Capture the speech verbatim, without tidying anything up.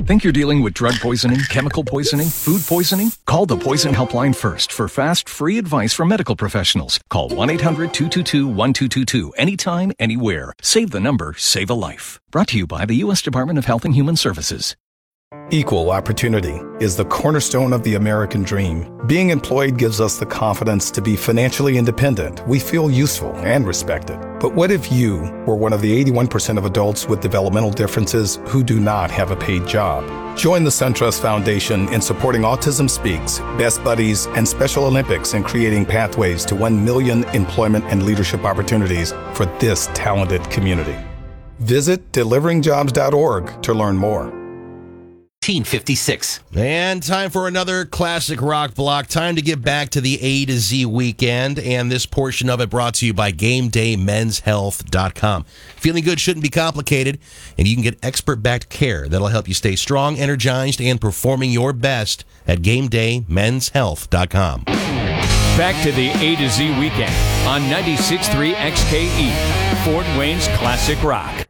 Think you're dealing with drug poisoning, chemical poisoning, food poisoning? Call the Poison Helpline first for fast, free advice from medical professionals. Call one eight hundred two two two one two two two anytime, anywhere. Save the number, save a life. Brought to you by the U S Department of Health and Human Services. Equal opportunity is the cornerstone of the American dream. Being employed gives us the confidence to be financially independent. We feel useful and respected. But what if you were one of the eighty-one percent of adults with developmental differences who do not have a paid job? Join the SunTrust Foundation in supporting Autism Speaks, Best Buddies, and Special Olympics in creating pathways to one million employment and leadership opportunities for this talented community. Visit delivering jobs dot org to learn more. nineteen fifty-six. And time for another classic rock block. Time to get back to the A to Z weekend, and this portion of it brought to you by Game Day Men's Health dot com. Feeling good shouldn't be complicated, and you can get expert-backed care that'll help you stay strong, energized, and performing your best at Game Day Men's Health dot com. Back to the A to Z weekend on ninety-six point three X K E, Fort Wayne's Classic Rock.